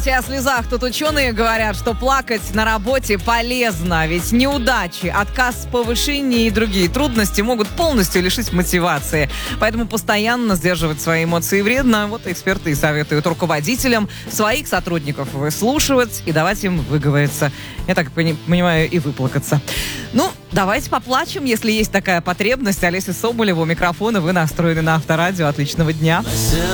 О слезах тут ученые говорят, что плакать на работе полезно, ведь неудачи, отказ в повышении и другие трудности могут полностью лишить мотивации. Поэтому постоянно сдерживать свои эмоции вредно. Вот эксперты и советуют руководителям своих сотрудников выслушивать и давать им выговориться. Я так понимаю, и выплакаться. Ну, давайте поплачем, если есть такая потребность. Олеся Соболева у микрофона. Вы настроены на Авторадио. Отличного дня.